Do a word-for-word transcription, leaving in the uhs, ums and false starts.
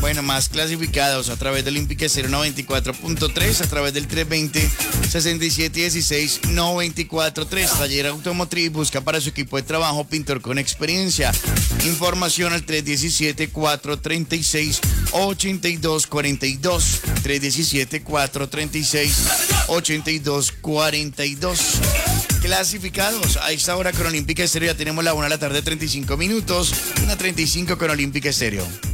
Bueno, más clasificados a través del Olímpica Estéreo noventa y cuatro punto tres, a través del tres veinte, sesenta y siete dieciséis, noventa y cuatro tres. Taller Automotriz busca para su equipo de trabajo pintor con experiencia. Información al tres diecisiete, cuatro treinta y seis, ochenta y dos cuarenta y dos. tres diecisiete, cuatro treinta y seis, ochenta y dos cuarenta y dos. Clasificados a esta hora con Olímpica Estéreo. Ya tenemos la una de la tarde, treinta y cinco minutos. Una treinta y cinco con Olímpica Estéreo.